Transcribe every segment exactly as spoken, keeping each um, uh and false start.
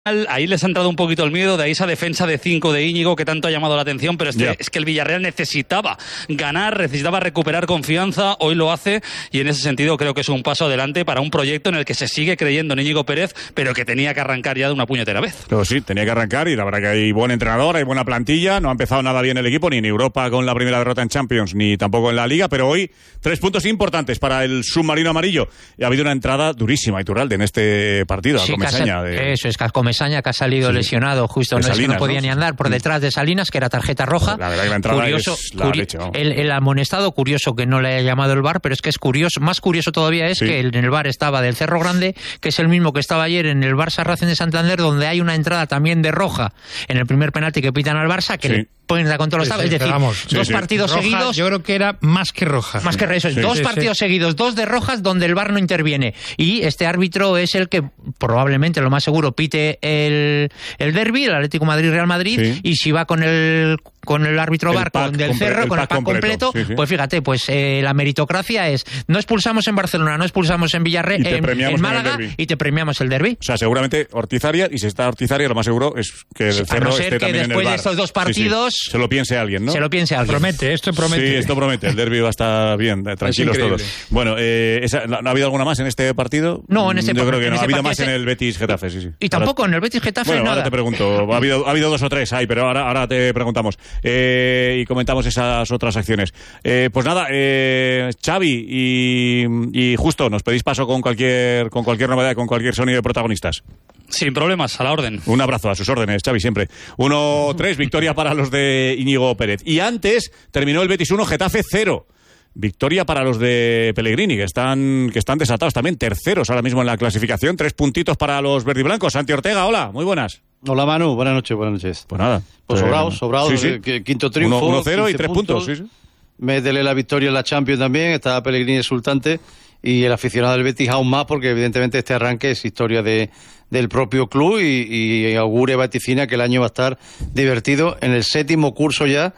Ahí les ha entrado un poquito el miedo, de ahí esa defensa de cinco de Íñigo que tanto ha llamado la atención, pero es que, yeah. es que el Villarreal necesitaba ganar, necesitaba recuperar confianza, hoy lo hace, y en ese sentido creo que es un paso adelante para un proyecto en el que se sigue creyendo en Íñigo Pérez, pero que tenía que arrancar ya de una puñetera vez. Pero sí, tenía que arrancar, y la verdad que hay buen entrenador, hay buena plantilla, no ha empezado nada bien el equipo, ni en Europa con la primera derrota en Champions, ni tampoco en la Liga, pero hoy tres puntos importantes para el submarino amarillo. Y ha habido una entrada durísima, Iturralde, en este partido, sí, a Comesaña. De... Eso es, que Comesaña, que ha salido sí. lesionado, justo no, Salinas, es que no podía ¿no? ni andar por detrás de Salinas, que era tarjeta roja. La verdad que la entrada curioso, es la curi- leche, vamos. el, el amonestado, curioso que no le haya llamado el V A R, pero es que es curioso, más curioso todavía es sí. que en el V A R estaba del Cerro Grande, que es el mismo que estaba ayer en el Barça Racing de Santander, donde hay una entrada también de roja en el primer penalti que pitan al Barça, que sí. le ponen a contra los tablas, sí, sí, es decir, vamos, dos sí, partidos roja, seguidos. Yo creo que era más que roja. Más que eso, sí, dos sí, partidos sí. seguidos, dos de rojas donde el V A R no interviene. Y este árbitro es el que probablemente, lo más seguro, pite el, el derbi, el Atlético Madrid-Real Madrid, sí. y si va con el con el árbitro V A R, con del Cerro, el con el pack completo, completo sí, sí. pues fíjate, pues eh, la meritocracia es, no expulsamos en Barcelona, no expulsamos en Villarreal, en, en Málaga, y te premiamos el derbi. O sea, seguramente Ortizaria, y si está Ortizaria, lo más seguro es que el Cerro no ser esté que también en el después V A R. De estos dos partidos... Sí, sí. Se lo piense alguien, ¿no? Se lo piense alguien. Promete, esto promete. Sí, esto promete, el derbi va a estar bien, tranquilos todos. Bueno, eh, esa, ¿no ha habido alguna más en este partido? No, en este Yo creo que en no, ha habido más este... en el Betis-Getafe, sí, sí. Y tampoco ahora... en el Betis-Getafe bueno, nada. Ahora te pregunto, ha habido, ha habido dos o tres ahí, pero ahora, ahora te preguntamos. Eh, y comentamos esas otras acciones. Eh, pues nada, eh, Xavi y, y Justo, nos pedís paso con cualquier, con cualquier novedad, con cualquier sonido de protagonistas. Sin problemas, a la orden. Un abrazo, a sus órdenes, Xavi, siempre. uno tres, victoria para los de Íñigo Pérez. Y antes terminó el Betis uno, Getafe cero. Victoria para los de Pellegrini, que están, que están desatados también, terceros ahora mismo en la clasificación. Tres puntitos para los verdiblancos. Santi Ortega, hola, muy buenas. Hola Manu, buenas noches, buenas noches. Pues nada. Pues sobrados, sobrados, sí, sí. quinto triunfo. uno cero y tres puntos, puntos sí, sí. Métele la victoria en la Champions también, está Pellegrini exultante, y el aficionado del Betis aún más, porque evidentemente este arranque es historia de del propio club y, y augure vaticina que el año va a estar divertido en el séptimo curso ya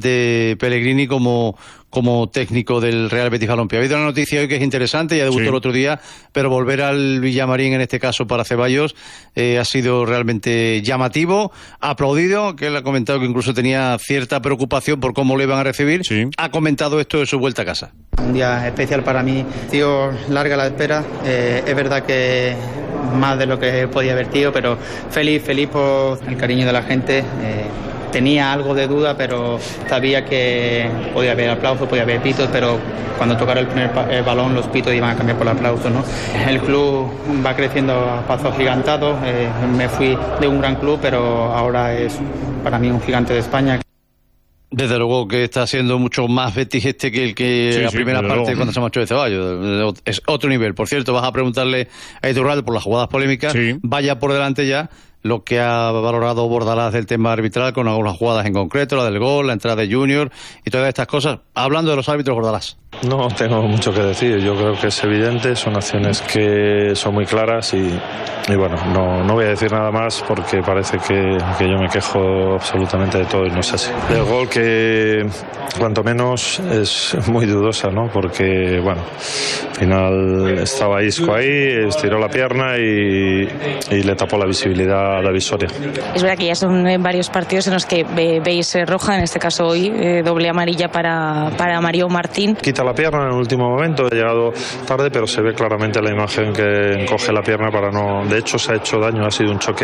de Pellegrini como, como técnico del Real Betis Balompié. Ha habido una noticia hoy que es interesante, ya debutó sí. el otro día, pero volver al Villamarín en este caso para Ceballos eh, ha sido realmente llamativo, aplaudido, que él ha comentado que incluso tenía cierta preocupación por cómo le iban a recibir, sí. ha comentado esto de su vuelta a casa. Un día especial para mí, tío, larga la espera, eh, es verdad que más de lo que podía haber, tío, pero feliz, feliz por el cariño de la gente. eh, Tenía algo de duda, pero sabía que podía haber aplausos, podía haber pitos, pero cuando tocara el primer el balón los pitos iban a cambiar por aplausos, ¿no? El club va creciendo a pasos gigantados, eh, me fui de un gran club, pero ahora es para mí un gigante de España. Desde luego que está siendo mucho más Betis este que el que sí, la sí, primera parte luego. Cuando se marchó de Ceballos. Es otro nivel. Por cierto, vas a preguntarle a Iturralde por las jugadas polémicas. Sí. Vaya por delante ya lo que ha valorado Bordalás del tema arbitral con algunas jugadas en concreto, la del gol, la entrada de Junior y todas estas cosas. Hablando de los árbitros, Bordalás. No tengo mucho que decir, yo creo que es evidente, son acciones que son muy claras y, y bueno, no, no voy a decir nada más porque parece que, que yo me quejo absolutamente de todo y no es así. El gol que cuanto menos es muy dudosa, ¿no? Porque bueno, al final estaba Isco ahí, estiró la pierna y, y le tapó la visibilidad a la visoria. Es verdad que ya son varios partidos en los que ve, veis roja, en este caso hoy eh, doble amarilla para, para Mario Martín. Quita la pierna en el último momento, ha llegado tarde, pero se ve claramente la imagen que encoge la pierna para no... De hecho, se ha hecho daño, ha sido un choque.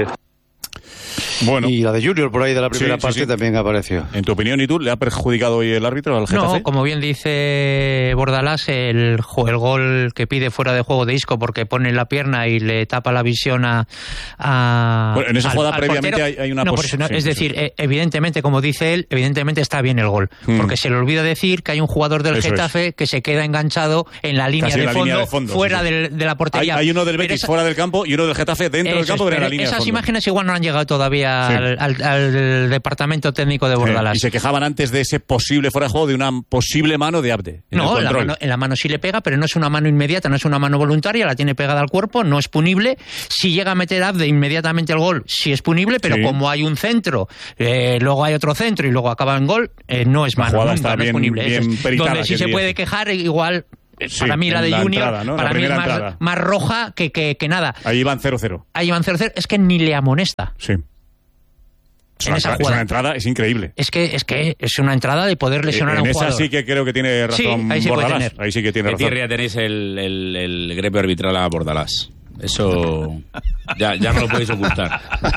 Bueno. Y la de Junior por ahí de la primera sí, parte sí, sí. también apareció. En tu opinión, ¿y tú? ¿Le ha perjudicado hoy el árbitro al Getafe? No, como bien dice Bordalás, el, el gol que pide fuera de juego de Isco porque pone la pierna y le tapa la visión a... a bueno, en esa jugada al, previamente al hay, hay una... No, pos- por eso, no, sí, es sí, decir, sí. evidentemente, como dice él, evidentemente está bien el gol. Hmm. Porque se le olvida decir que hay un jugador del eso Getafe es. que se queda enganchado en la línea, de, la fondo, línea de fondo, fuera sí, sí. De, de la portería. Hay, hay uno del Betis esa... fuera del campo y uno del Getafe dentro del campo, pero en la línea esas de fondo. imágenes igual no han llegado todavía sí. al, al, al el departamento técnico de Bordalás. Sí, y se quejaban antes de ese posible fuera de juego de una posible mano de Abde. En no, el la mano, en la mano sí le pega, pero no es una mano inmediata, no es una mano voluntaria, la tiene pegada al cuerpo, no es punible. Si llega a meter Abde inmediatamente el gol, sí es punible, pero sí. como hay un centro, eh, luego hay otro centro y luego acaba en gol, eh, no es mano, nunca, no bien, es punible. Bien es donde sí se puede quejar, igual... Sí, para mí la de la Junior, entrada, ¿no? para La mí es primera más, entrada. más roja que, que, que nada. Ahí van cero cero. Ahí van cero cero, es que ni le amonesta. Sí. Es En una, esa entrada, es jugada. una entrada, es increíble. Es que, es que es una entrada de poder lesionar en a un esa jugador. sí que creo que tiene razón Sí, ahí sí puede Bordalás. tener. Ahí sí que tiene Qué razón. tirria tenéis el, el, el gremio arbitral a Bordalás. Eso ya, ya no lo podéis ocultar.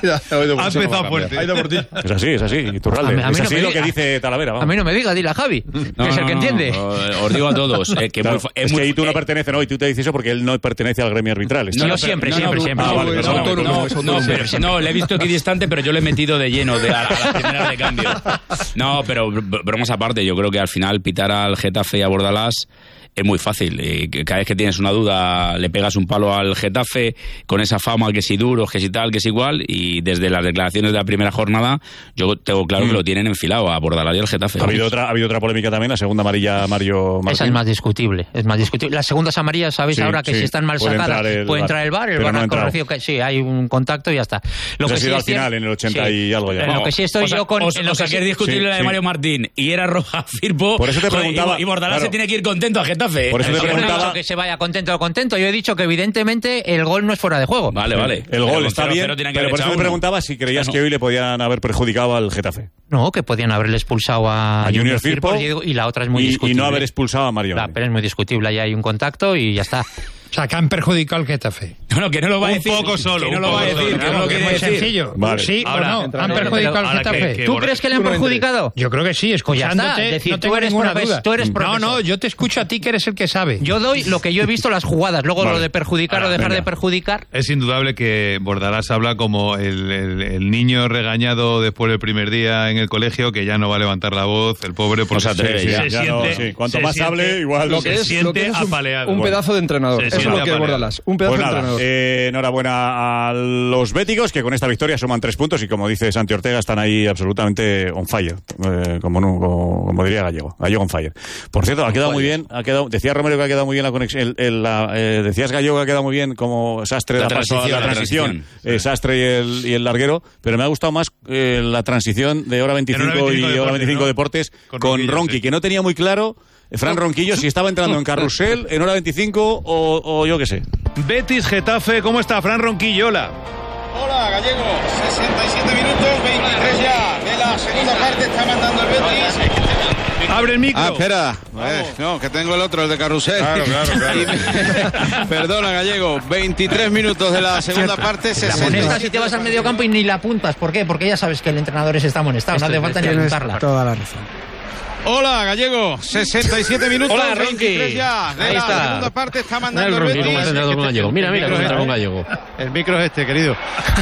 Ha empezado fuerte. Ha ido por ti. Es así, es así, Iturralde. A mí- a mí es no así me lo diga. que dice Talavera. Vamos. A mí no me diga, dile a Javi, No, que es el no, que no, entiende. no, os digo a todos eh, que Claro, muy fa- es, es que muy ahí tú no eh, perteneces, no, y tú te dices eso porque él no pertenece al gremio arbitral. No, Está- yo siempre, no, siempre, no, siempre. Ah, vale, Es perdón. autónomo, No, es no, autónomo. pero- no, le he visto equidistante, pero yo le he metido de lleno de, a, a las primeras de cambio. No, pero br- bromas aparte, yo creo que al final pitar al Getafe y a Bordalás es muy fácil. Eh, que cada vez que tienes una duda le pegas un palo al Getafe con esa fama que si duro, que si tal, que si igual, y desde las declaraciones de la primera jornada yo tengo claro que lo tienen enfilado a Bordalás y al Getafe. Ha habido otra, ha habido otra polémica también, la segunda amarilla Mario Martín. Esa es más discutible, es más discutible. Las segundas amarillas, sabéis Sí, ahora que sí. si están mal Puede sacadas, entrar el puede VAR, entrar el VAR, el pero VAR no ha ha entrado. corregido que sí, hay un contacto y ya está. Lo Eso que ha sí sido es al final, cier- en el ochenta y algo ya. En lo que sí estoy o sea, yo con... O, en lo o sea, que que es sí- discutible sí, la de sí. Mario Martín y era roja Firpo. Por eso te joder, preguntaba, Y, y Bordalás claro. se tiene que ir contento a Getafe. Por eso te Yo no he preguntaba- dicho que se vaya contento o contento, yo he dicho que evidentemente el gol no es fuera de juego. Vale, vale. El Pero gol con está cero bien, cero tienen que pero haber por eso echado te uno. preguntaba si creías Claro. que hoy le podían haber perjudicado al Getafe. No, que podían haberle expulsado a, A Junior Firpo y, y la otra es muy y, y discutible. no haber expulsado a Mario. Claro, pero es muy discutible, ahí hay un contacto y ya está. O sea, que han perjudicado al Getafe. No, no, que no lo va a Un decir. poco solo, Que no un lo va a poco decir, solo. que no Claro, lo que es quiere muy decir. sencillo. Vale. Sí Ahora, o no. entra- Han no, perjudicado pero al ahora que- Getafe. que ¿Tú Bor- crees que le han Tú no entres. perjudicado? Yo creo que sí, Pues ya está, escuchándote. es decir, no tú tengo eres ninguna profes- duda. tú eres No, profesor. no, yo te escucho a ti que eres el que sabe. Yo doy lo que yo he visto las jugadas, luego Vale. lo de perjudicar o Ahora, dejar venga. de perjudicar. Es indudable que Bordalás habla como el, el- el niño regañado después del primer día en el colegio que ya no va a levantar la voz, el pobre, porque se atreve se- ya. se Ya no, siente- sí, cuanto se más siente- hable, igual. lo que Se se siente es un- apaleado. Un pedazo de entrenador. Se Eso es siente lo que es apaleado. Bordalás. Un pedazo Pues de nada, entrenador. eh, enhorabuena a los béticos que con esta victoria suman tres puntos y como dice Santi Ortega están ahí absolutamente on fire, eh, como, no- como, como diría Gallego, Gallego on fire. Por cierto, ha quedado muy bien, ha quedado, decía Romero que ha quedado muy bien la conexión, el- el- la, eh, decías Gallego que ha quedado muy bien como Sastre, La da paso a transición, la la transición, transición, eh, sí. Sastre y el, y el larguero, pero me ha gustado más eh, la transición de hora veinticinco, En hora veinticinco y hora Deportes, veinticinco ¿no? Deportes Con con, Ronquillo, Ronqui, sí. que no tenía muy claro, eh, Fran Ronquillo, si estaba entrando en carrusel en hora veinticinco o, o yo qué sé. Betis Getafe, ¿cómo está Fran Ronquillo? Hola. Hola, Gallego. sesenta y siete minutos, veintitrés ya de la segunda parte. Está mandando el Betis. Abre el micro. Ah, espera. Eh, no, que tengo el otro, el de carrusel. Claro, claro, claro. Y me- Perdona, Gallego. veintitrés minutos de la segunda parte, La sesenta. amonestas si te vas al medio campo y ni la apuntas. ¿Por qué? Porque ya sabes que el entrenador está amonestado, no hace falta ni apuntarla. Toda la razón. Hola, Gallego. sesenta y siete minutos, Hola, Ronqui. veintitrés ya de Ahí la está. segunda parte. Está Mira mandando el el Ronqui, cómo Betis. se entra con Gallego. Mira, mira cómo entra con Gallego. El micro es este, querido.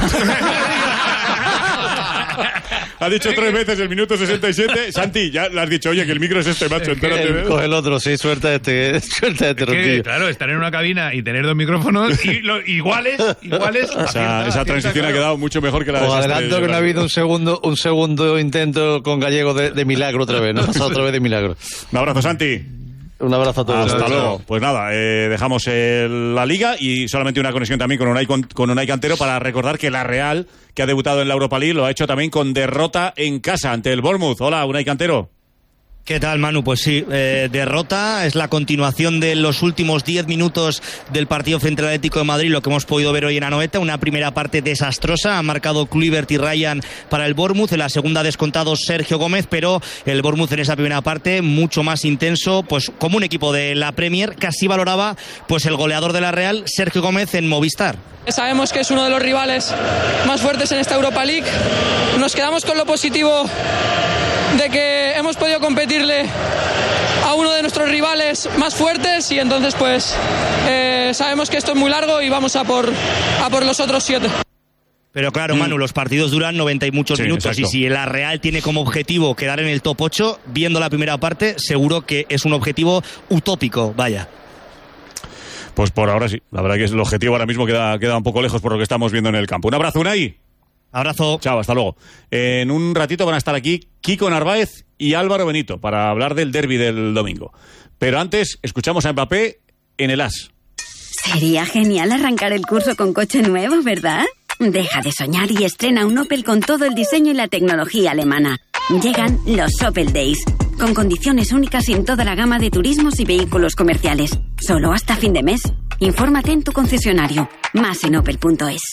Ha dicho tres veces el minuto sesenta y siete. Santi, ya le has dicho, oye, que el micro es este, macho, entérate de El- él. Coge el otro, sí, suelta este, suelta este Es que, Ronquillo. claro, estar en una cabina y tener dos micrófonos y lo- iguales, iguales. Esa, acierta, esa acierta, transición ha claro. quedado mucho mejor que la de Os Sastre. adelanto que no ha habido un segundo, un segundo intento con Gallego de, de milagro otra vez, ¿no? O sea, otra vez de milagro. Un abrazo, Santi. Un abrazo a todos. Hasta luego. Pues nada, eh, dejamos el- la Liga y solamente una conexión también con Unai, con, con Unai Cantero para recordar que la Real, que ha debutado en la Europa League, lo ha hecho también con derrota en casa ante el Bournemouth. Hola, Unai Cantero. ¿Qué tal, Manu? Pues sí, eh, derrota, es la continuación de los últimos diez minutos del partido frente al Atlético de Madrid, lo que hemos podido ver hoy en Anoeta, una primera parte desastrosa, ha marcado Kluivert y Ryan para el Bournemouth, en la segunda ha descontado Sergio Gómez, pero el Bournemouth en esa primera parte mucho más intenso, pues como un equipo de la Premier, casi valoraba pues el goleador de la Real, Sergio Gómez en Movistar. Sabemos que es uno de los rivales más fuertes en esta Europa League. Nos quedamos con lo positivo de que hemos podido competirle a uno de nuestros rivales más fuertes y entonces pues eh, sabemos que esto es muy largo y vamos a por, a por los otros siete. Pero claro, Manu, los partidos duran noventa y muchos Sí, minutos exacto. y si la Real tiene como objetivo quedar en el top ocho, viendo la primera parte, seguro que es un objetivo utópico, vaya. Pues por ahora sí. La verdad que el objetivo ahora mismo queda, queda un poco lejos por lo que estamos viendo en el campo. Un abrazo, Unai. Abrazo. Chao, hasta luego. En un ratito van a estar aquí Kiko Narváez y Álvaro Benito para hablar del derbi del domingo. Pero antes, escuchamos a Mbappé en el As. Sería genial arrancar el curso con coche nuevo, ¿verdad? Deja de soñar y estrena un Opel con todo el diseño y la tecnología alemana. Llegan los Opel Days. con condiciones únicas en toda la gama de turismos y vehículos comerciales. Solo hasta fin de mes. Infórmate en tu concesionario. Más en opel punto es.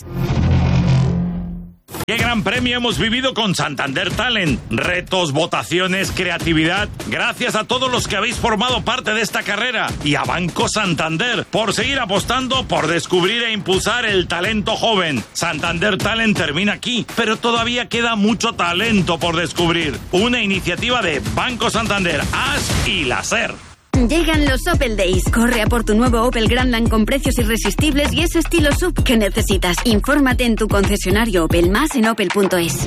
¡Qué gran premio hemos vivido con Santander Talent! Retos, votaciones, creatividad. Gracias a todos los que habéis formado parte de esta carrera. Y a Banco Santander por seguir apostando por descubrir e impulsar el talento joven. Santander Talent termina aquí, pero todavía queda mucho talento por descubrir. Una iniciativa de Banco Santander, A S y la SER. Llegan los Opel Days. Corre a por tu nuevo Opel Grandland con precios irresistibles y ese estilo sub que necesitas. Infórmate en tu concesionario Opel, más en opel punto es.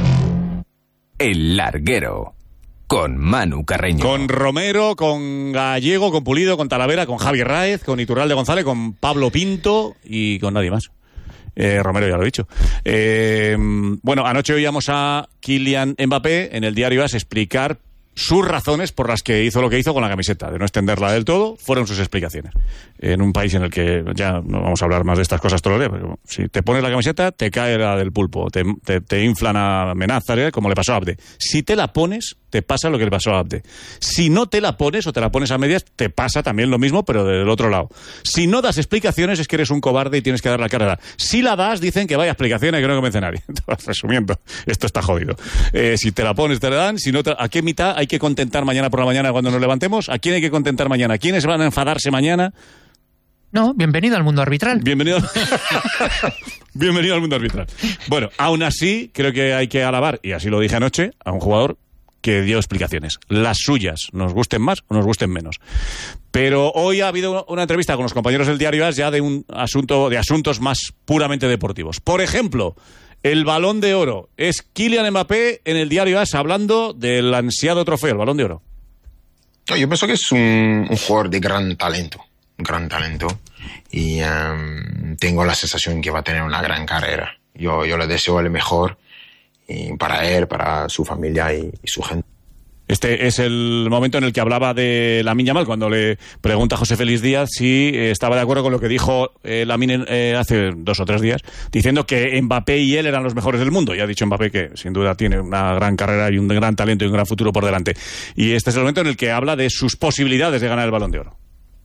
El Larguero, con Manu Carreño. Con Romero, con Gallego, con Pulido, con Talavera, con Javi Ráez, con Iturralde González, con Pablo Pinto y con nadie más. Eh, Romero ya lo he dicho. Eh, bueno, anoche oíamos a Kylian Mbappé en el diario A S explicar sus razones por las que hizo lo que hizo con la camiseta, de no extenderla del todo, fueron sus explicaciones. En un país en el que ya no vamos a hablar más de estas cosas todos los días, pero si te pones la camiseta, te cae la del pulpo, te, te, te inflan amenazas, ¿eh? Como le pasó a Abde. Si te la pones, te pasa lo que le pasó a Abde. Si no te la pones o te la pones a medias, te pasa también lo mismo, pero del otro lado. Si no das explicaciones, es que eres un cobarde y tienes que dar la cara. Si la das, dicen que vaya explicaciones, que no convence a nadie. Resumiendo, esto está jodido. Eh, si te la pones, te la dan. Si no te, ¿a qué mitad hay que contentar mañana por la mañana cuando nos levantemos? ¿A quién hay que contentar mañana? ¿Quiénes van a enfadarse mañana? No, bienvenido al mundo arbitral. Bienvenido, bienvenido al mundo arbitral. Bueno, aún así, creo que hay que alabar, y así lo dije anoche, a un jugador que dio explicaciones. Las suyas, nos gusten más o nos gusten menos. Pero hoy ha habido una entrevista con los compañeros del diario A S ya de un asunto, de asuntos más puramente deportivos. Por ejemplo, el Balón de Oro. Es Kylian Mbappé en el diario A S hablando del ansiado trofeo, el Balón de Oro. Yo pienso que es un, un jugador de gran talento, gran talento, y um, tengo la sensación que va a tener una gran carrera. Yo, yo le deseo el mejor y para él, para su familia y, y su gente. Este es el momento en el que hablaba de Lamine Yamal, cuando le pregunta a José Félix Díaz si estaba de acuerdo con lo que dijo eh, Lamine eh, hace dos o tres días, diciendo que Mbappé y él eran los mejores del mundo. Y ha dicho Mbappé que sin duda tiene una gran carrera y un gran talento y un gran futuro por delante. Y este es el momento en el que habla de sus posibilidades de ganar el Balón de Oro.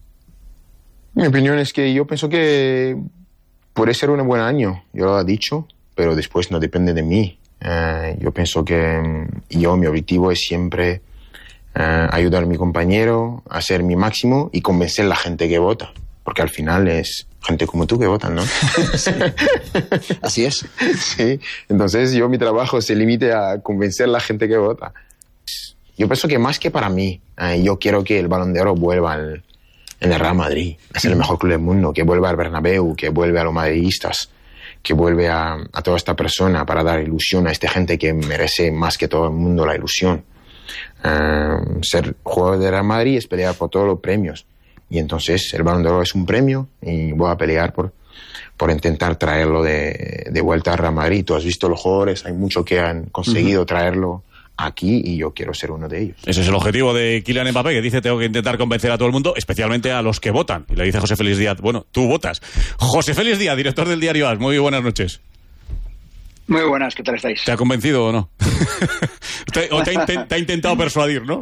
Mi opinión es que yo pienso que puede ser un buen año, yo lo he dicho, pero después no depende de mí. Uh, yo pienso que yo, mi objetivo es siempre uh, ayudar a mi compañero, hacer mi máximo y convencer a la gente que vota, porque al final es gente como tú que votan, ¿no? Sí. Así es. Sí, entonces yo mi trabajo se limite a convencer a la gente que vota. Yo pienso que más que para mí, uh, yo quiero que el Balón de Oro vuelva al, en el Real Madrid, es el mejor club del mundo, que vuelva al Bernabéu, que vuelva a los madridistas, que vuelve a, a toda esta persona para dar ilusión a esta gente que merece más que todo el mundo la ilusión. Uh, ser jugador de Real Madrid es pelear por todos los premios. Y entonces el Balón de Oro es un premio y voy a pelear por, por intentar traerlo de, de vuelta a Real Madrid. Tú has visto los jugadores, hay muchos que han conseguido uh-huh. traerlo aquí y yo quiero ser uno de ellos. Ese es el objetivo de Kylian Mbappé, que dice tengo que intentar convencer a todo el mundo, especialmente a los que votan. Y le dice José Félix Díaz, bueno, tú votas. José Félix Díaz, director del diario A S, muy buenas noches. Muy buenas, ¿qué tal estáis? ¿Te ha convencido o no? te, ¿O te ha, intent, te ha intentado persuadir, no?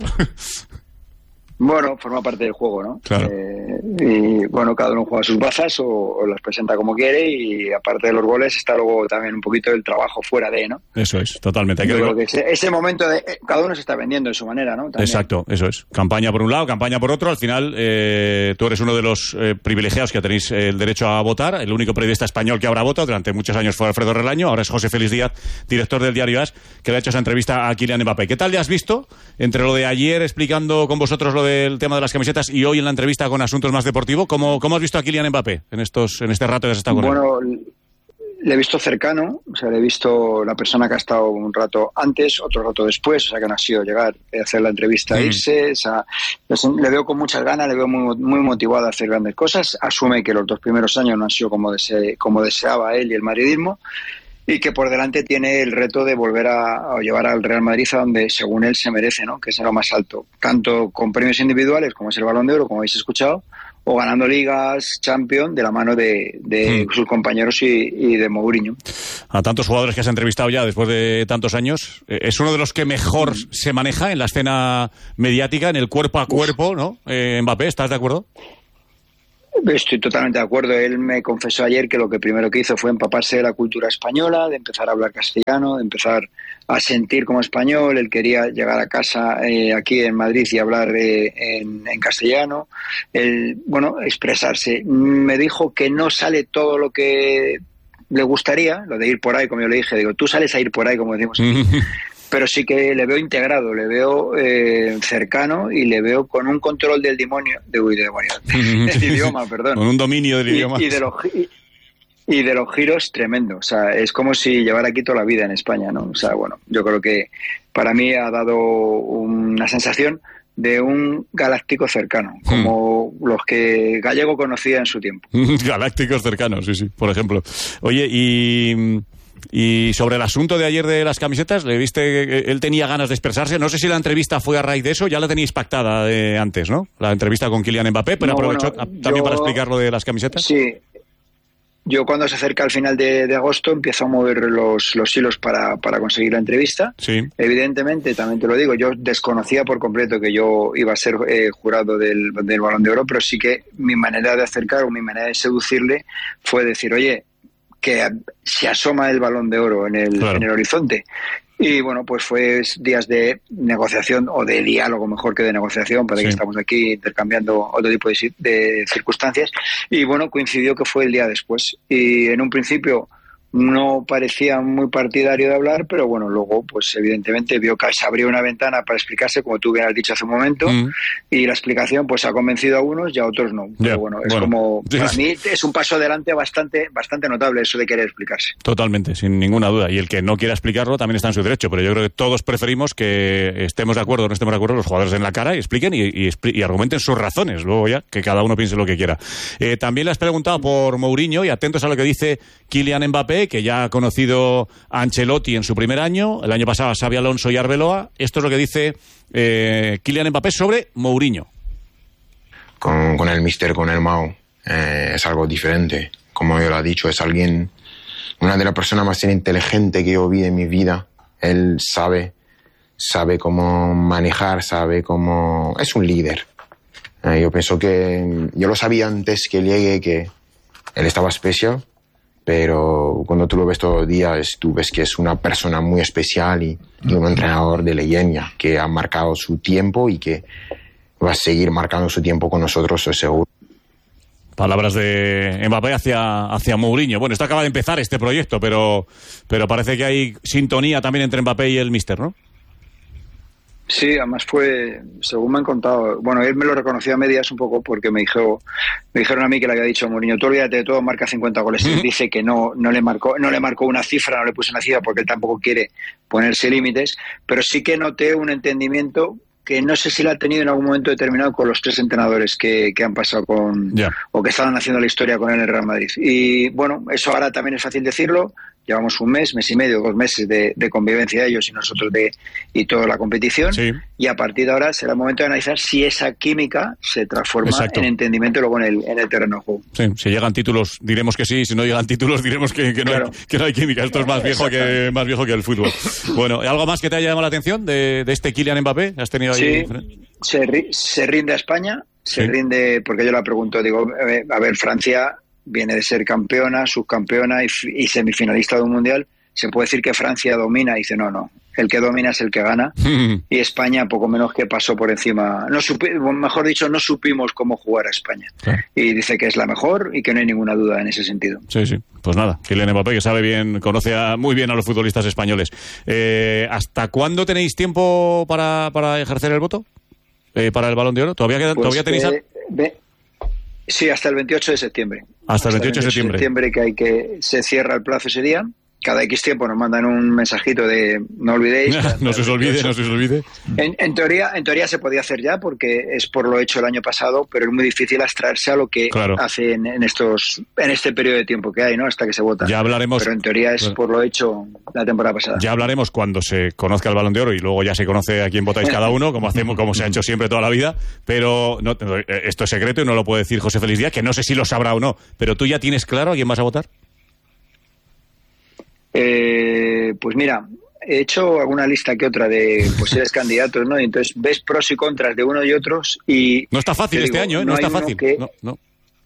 Bueno, forma parte del juego, ¿no? Claro. Eh, y bueno, cada uno juega sus bazas o, o las presenta como quiere y aparte de los goles está luego también un poquito el trabajo fuera de, ¿no? Eso es, totalmente. Hay que Yo creo que ese, ese momento de... Eh, cada uno se está vendiendo de su manera, ¿no? También. Exacto, eso es. Campaña por un lado, campaña por otro. Al final, eh, tú eres uno de los eh, privilegiados que tenéis el derecho a votar. El único periodista español que ahora vota, durante muchos años fue Alfredo Relaño, ahora es José Félix Díaz, director del diario A S, que le ha hecho esa entrevista a Kylian Mbappé. ¿Qué tal le has visto entre lo de ayer explicando con vosotros lo del tema de las camisetas y hoy en la entrevista con Asuntos Más Deportivo? ¿Cómo, cómo has visto a Kylian Mbappé en estos en este rato que has estado con bueno, él? Bueno, le he visto cercano, o sea, le he visto la persona que ha estado un rato antes, otro rato después, o sea, que no ha sido llegar a hacer la entrevista e irse, o sea, le veo con muchas ganas, le veo muy, muy motivado a hacer grandes cosas, asume que los dos primeros años no han sido como, dese, como deseaba él y el madridismo, y que por delante tiene el reto de volver a, a llevar al Real Madrid a donde según él se merece, ¿no? Que es lo más alto, tanto con premios individuales como es el Balón de Oro, como habéis escuchado, o ganando ligas, Champions, de la mano de, de mm. sus compañeros y, y de Mourinho. A tantos jugadores que has entrevistado ya después de tantos años, es uno de los que mejor mm. se maneja en la escena mediática, en el cuerpo a cuerpo, ¿no? Eh, Mbappé, ¿estás de acuerdo? Estoy totalmente de acuerdo. Él me confesó ayer que lo que primero que hizo fue empaparse de la cultura española, de empezar a hablar castellano, de empezar a sentir como español. Él quería llegar a casa eh, aquí en Madrid y hablar eh, en, en castellano. Él, bueno, expresarse. Me dijo que no sale todo lo que le gustaría, lo de ir por ahí, como yo le dije. Digo, tú sales a ir por ahí, como decimos aquí. Pero sí que le veo integrado, le veo eh, cercano y le veo con un control del demonio, de, uy, de demonio, del idioma, perdón. Con un dominio del y, idioma. Y de, los, y, y de los giros tremendo. O sea, es como si llevara aquí toda la vida en España, ¿no? O sea, bueno, yo creo que para mí ha dado una sensación de un galáctico cercano, como hmm. los que Gallego conocía en su tiempo. Galácticos cercanos, sí, sí, por ejemplo. Oye, y... Y sobre el asunto de ayer de las camisetas, ¿le viste que él tenía ganas de expresarse? No sé si la entrevista fue a raíz de eso, ya la teníais pactada de antes, ¿no? La entrevista con Kylian Mbappé, pero no, aprovechó bueno, también yo, para explicar lo de las camisetas. Sí, yo cuando se acerca al final de, de agosto empiezo a mover los, los hilos para, para conseguir la entrevista. Sí. Evidentemente, también te lo digo, yo desconocía por completo que yo iba a ser eh, jurado del, del Balón de Oro, pero sí que mi manera de acercar o mi manera de seducirle fue decir, oye, que se asoma el Balón de Oro en el, claro. en el horizonte. Y bueno, pues fue días de negociación o de diálogo, mejor que de negociación, para sí. que estamos aquí intercambiando otro tipo de, de circunstancias. Y bueno, coincidió que fue el día después. Y en un principio no parecía muy partidario de hablar, pero bueno, luego pues evidentemente vio que se abrió una ventana para explicarse, como tú bien has dicho hace un momento, mm. y la explicación pues ha convencido a unos y a otros no. Pero yeah. bueno, es bueno. como, para sí. mí es un paso adelante bastante bastante notable eso de querer explicarse. Totalmente, sin ninguna duda. Y el que no quiera explicarlo también está en su derecho, pero yo creo que todos preferimos que estemos de acuerdo o no estemos de acuerdo, los jugadores en la cara y expliquen y, y, y argumenten sus razones, luego ya que cada uno piense lo que quiera. Eh, también le has preguntado por Mourinho y atentos a lo que dice Kylian Mbappé, que ya ha conocido a Ancelotti en su primer año, el año pasado a Xabi Alonso y Arbeloa. Esto es lo que dice eh, Kylian Mbappé sobre Mourinho. Con, con el míster, con el Mau, eh, es algo diferente. Como yo lo he dicho, es alguien, una de las personas más inteligentes que yo vi en mi vida. Él sabe, sabe cómo manejar, sabe cómo... Es un líder. Eh, yo pienso que... Yo lo sabía antes que llegue, que él estaba especial, pero cuando tú lo ves todos los días, tú ves que es una persona muy especial y, y un entrenador de leyenda que ha marcado su tiempo y que va a seguir marcando su tiempo con nosotros, estoy seguro. Palabras de Mbappé hacia, hacia Mourinho. Bueno, esto acaba de empezar este proyecto, pero, pero parece que hay sintonía también entre Mbappé y el míster, ¿no? Sí, además fue, según me han contado, bueno, él me lo reconoció a medias un poco porque me dijo, me dijeron a mí que le había dicho Mourinho, tú olvídate de todo, marca cincuenta goles. Él dice que no, no le marcó, no le marcó una cifra, no le puso una cifra porque él tampoco quiere ponerse límites, pero sí que noté un entendimiento que no sé si lo ha tenido en algún momento determinado con los tres entrenadores que, que han pasado con, yeah. o que estaban haciendo la historia con él en el Real Madrid. Y bueno, eso ahora también es fácil decirlo. Llevamos un mes, mes y medio, dos meses de, de convivencia de ellos y nosotros de y toda la competición. Sí. Y a partir de ahora será el momento de analizar si esa química se transforma Exacto. en entendimiento luego en el, en el terreno de juego. Sí, si llegan títulos diremos que sí, si no llegan títulos diremos que, que, no, claro. hay, que no hay química. Esto es más viejo que más viejo que el fútbol. Bueno, ¿algo más que te haya llamado la atención de, de este Kylian Mbappé? ¿Has tenido ahí? Sí, se, se rinde a España, se sí. rinde, porque yo la pregunto, digo, a ver, Francia viene de ser campeona, subcampeona y, y semifinalista de un mundial. Se puede decir que Francia domina, y dice no, no, el que domina es el que gana. Y España poco menos que pasó por encima, no supi, mejor dicho, no supimos cómo jugar a España. Sí. Y dice que es la mejor y que no hay ninguna duda en ese sentido. Sí, sí, pues nada, Kylian Mbappé, que sabe bien, conoce a, muy bien a los futbolistas españoles. Eh, ¿Hasta cuándo tenéis tiempo para, para ejercer el voto? Eh, ¿Para el Balón de Oro? ¿Todavía, queda, pues ¿todavía tenéis...? Eh, ve, Sí, hasta el veintiocho de septiembre. Hasta el veintiocho de septiembre. septiembre que hay que se cierra el plazo ese día cada X tiempo nos mandan un mensajito de no olvidéis. no se os olvide, no se os olvide. En, en, teoría, en teoría se podía hacer ya porque es por lo hecho el año pasado, pero es muy difícil abstraerse a lo que claro. hace en, en estos en este periodo de tiempo que hay, ¿no? Hasta que se vota. Ya hablaremos. Pero en teoría es bueno, por lo hecho la temporada pasada. Ya hablaremos cuando se conozca el Balón de Oro y luego ya se conoce a quién votáis cada uno, como hacemos, como se ha hecho siempre toda la vida. Pero no, esto es secreto y no lo puede decir José Félix Díaz, que no sé si lo sabrá o no. Pero tú ya tienes claro a quién vas a votar. Eh, pues mira, he hecho alguna lista que otra de posibles candidatos, ¿no? Y entonces ves pros y contras de uno y otros y... No está fácil este digo, año, ¿eh? No, no está fácil. Que... No, no.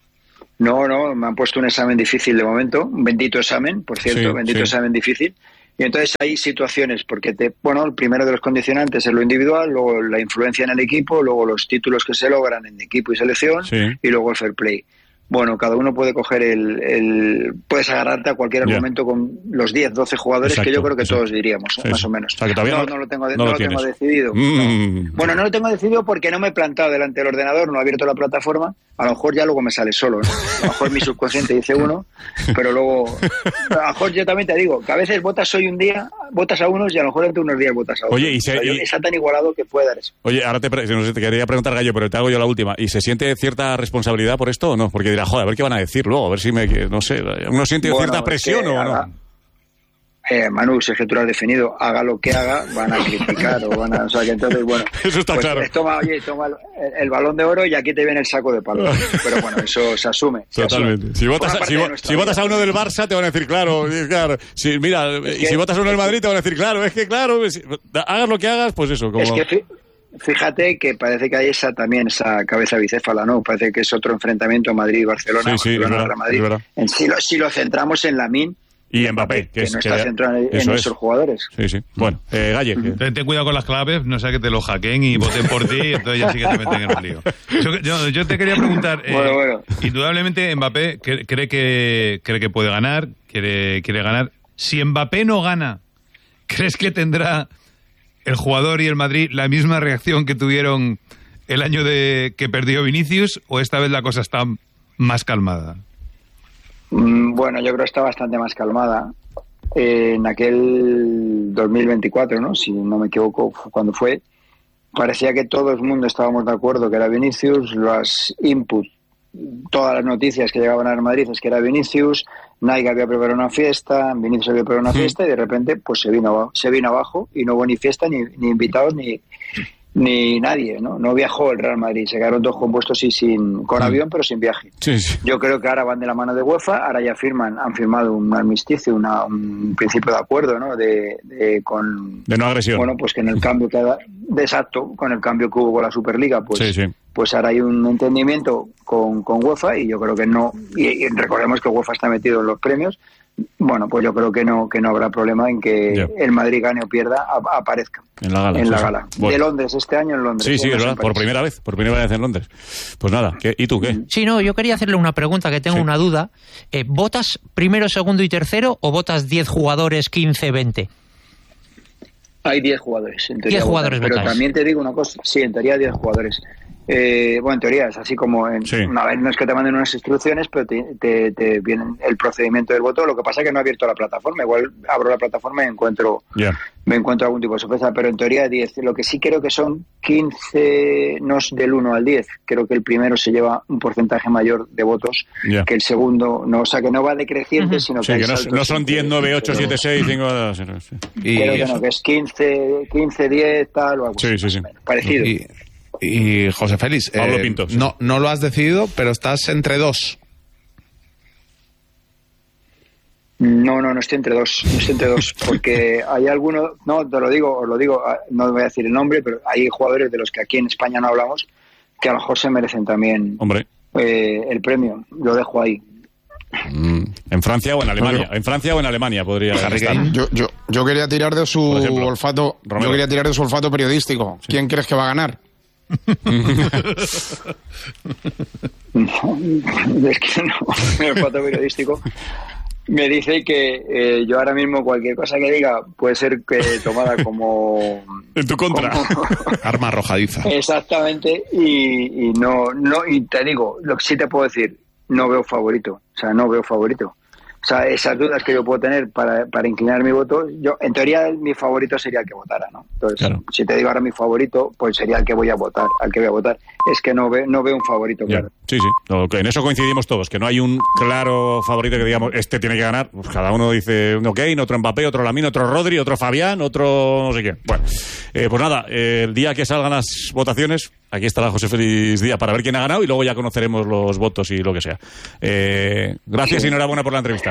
no, no, me han puesto un examen difícil de momento, un bendito examen, por cierto, sí, bendito sí. examen difícil. Y entonces hay situaciones, porque te, bueno, el primero de los condicionantes es lo individual, luego la influencia en el equipo, luego los títulos que se logran en equipo y selección, sí. y luego el fair play. Bueno, cada uno puede coger el... el puedes agarrarte a cualquier yeah. argumento con los diez, doce jugadores exacto, que yo creo que exacto. todos diríamos, sí, más sí. o menos. O sea, que todavía no, no, no lo tengo, no no lo lo tengo decidido. Mm. No. Bueno, no lo tengo decidido porque no me he plantado delante del ordenador, no he abierto la plataforma. A lo mejor ya luego me sale solo, ¿no? A lo mejor mi subconsciente dice uno, pero luego... A lo mejor yo también te digo que a veces votas hoy un día, votas a unos y a lo mejor entre unos días votas a otros. Oye, y, se, o sea, y... está tan igualado que puede dar eso. Oye, ahora te, no sé, te quería preguntar, Gallo, pero te hago yo la última. ¿Y se siente cierta responsabilidad por esto o no? Porque dirá, joder, a ver qué van a decir luego, a ver si me... No sé, ¿uno siente bueno, cierta presión o haga, no? Eh, Manu, si es que tú lo has definido, haga lo que haga, van a criticar o van a... O sea, que entonces, bueno... Eso está pues, claro. Toma, oye, toma el, el Balón de Oro y aquí te viene el saco de palos. Pero bueno, eso se asume. Se Totalmente. Asume. Si, votas a, si, si votas a uno del Barça, te van a decir, claro, claro. Si, mira, es y que, si votas a uno del Madrid, te van a decir, claro, es que claro, si, hagas lo que hagas, pues eso. Como... Es que fíjate que parece que hay esa también, esa cabeza bicéfala, ¿no? Parece que es otro enfrentamiento Madrid-Barcelona, sí, sí, Barcelona-Madrid. En, si, lo, si lo centramos en Lamine, y Mbappé, que, que es, no está que centrado en, en esos jugadores. Sí, sí. Bueno, eh, Galle. Uh-huh. Ten, ten cuidado con las claves, no sea que te lo hackeen y voten por ti, y entonces ya sí que te meten en un lío. Yo, yo, yo te quería preguntar, eh, bueno, bueno. indudablemente Mbappé cree, cree, que, cree que puede ganar, quiere, quiere ganar. Si Mbappé no gana, ¿crees que tendrá el jugador y el Madrid la misma reacción que tuvieron el año de que perdió Vinicius, o esta vez la cosa está más calmada? Bueno, yo creo que está bastante más calmada. Eh, en aquel dos mil veinticuatro, ¿no? Si no me equivoco, cuando fue, parecía que todo el mundo estábamos de acuerdo que era Vinicius, los inputs, todas las noticias que llegaban al Madrid es que era Vinicius, Nike había preparado una fiesta, Vinicius había preparado una sí. fiesta y de repente pues se vino, se vino abajo y no hubo ni fiesta, ni, ni invitados, ni... ni nadie, ¿no? No viajó el Real Madrid, se quedaron todos compuestos y sin, con avión, pero sin viaje. Sí, sí. Yo creo que ahora van de la mano de UEFA, ahora ya firman, han firmado un armisticio, una, un principio de acuerdo, ¿no? De, de con de no agresión. Bueno, pues que en el cambio que de exacto, con el cambio que hubo con la Superliga, pues, sí, sí. pues ahora hay un entendimiento con, con UEFA y yo creo que no, y, y recordemos que UEFA está metido en los premios. Bueno, pues yo creo que no que no habrá problema en que yeah. el Madrid gane o pierda, a, aparezca en la gala. En sí, la sí. gala. Bueno. De Londres, este año en Londres. Sí, sí, es verdad, por primera vez, por primera vez en Londres. Pues nada, ¿qué, ¿y tú qué? Sí, no, yo quería hacerle una pregunta, que tengo sí. una duda. Eh, ¿Votas primero, segundo y tercero o votas diez jugadores, quince, veinte? Hay diez jugadores, en teoría. diez jugadores votan, pero votáis. También te digo una cosa, sí, en teoría diez jugadores. Eh, bueno, en teoría es así como en, sí. una vez no es que te manden unas instrucciones, pero te, te, te viene el procedimiento del voto. Lo que pasa es que no he abierto la plataforma, igual abro la plataforma y encuentro yeah. me encuentro algún tipo de sorpresa, pero en teoría diez. Lo que sí creo que son quince, no es del uno al diez, creo que el primero se lleva un porcentaje mayor de votos yeah. que el segundo, no, o sea que no va decreciente, uh-huh. sino sí, que, que no, no son diez, nueve, ocho, siete, seis, cinco... Y creo que no, que es quince, quince, diez, tal o algo sí, sí, sí. parecido. Y... Y José Félix, Pablo eh, Pinto, sí. no, no lo has decidido, pero estás entre dos. No, no, no estoy entre dos, no estoy entre dos, porque hay algunos, no, te lo digo, os lo digo, no voy a decir el nombre, pero hay jugadores de los que aquí en España no hablamos, que a lo mejor se merecen también Hombre. Eh, el premio, lo dejo ahí. Mm, en Francia o en Alemania, en Francia o en Alemania podría estar. Yo, yo, yo quería tirar de su ejemplo, olfato, Romero. yo quería tirar de su olfato periodístico. Sí. ¿Quién crees que va a ganar? No, es que no, el olfato periodístico me dice que eh, yo ahora mismo cualquier cosa que diga puede ser que tomada como en tu contra, como... arma arrojadiza. Exactamente, y, y no, no, y te digo, lo que sí te puedo decir, no veo favorito, o sea, no veo favorito. sea, esas dudas que yo puedo tener para, para inclinar mi voto, yo en teoría mi favorito sería el que votara, ¿no? Entonces, claro. si te digo ahora mi favorito, pues sería el que voy a votar, al que voy a votar. Es que no, ve, no veo un favorito, claro. Sí, sí, no, en eso coincidimos todos, que no hay un claro favorito que digamos, este tiene que ganar. Pues cada uno dice uno Kane, otro Mbappé, otro Lamine, otro Rodri, otro Fabián, otro no sé qué. Bueno, eh, pues nada, eh, el día que salgan las votaciones, aquí estará José Félix Díaz para ver quién ha ganado y luego ya conoceremos los votos y lo que sea. Eh, gracias y enhorabuena por la entrevista.